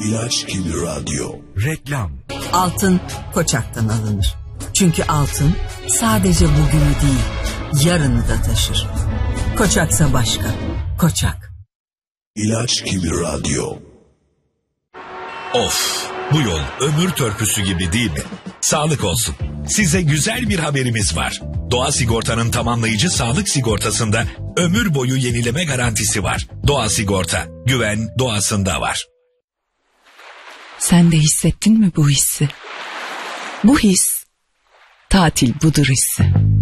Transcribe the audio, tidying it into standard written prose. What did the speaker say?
İlaç gibi radyo. Reklam. Altın Koçak'tan alınır. Çünkü altın sadece bugünü değil, yarını da taşır. Koçaksa başka. Koçak. İlaç gibi radyo. Of, bu yol ömür törpüsü gibi değil mi? Sağlık olsun. Size güzel bir haberimiz var. Doğa Sigorta'nın tamamlayıcı sağlık sigortasında ömür boyu yenileme garantisi var. Doğa Sigorta, güven doğasında var. Sen de hissettin mi bu hissi? Bu his, tatil budur hissi.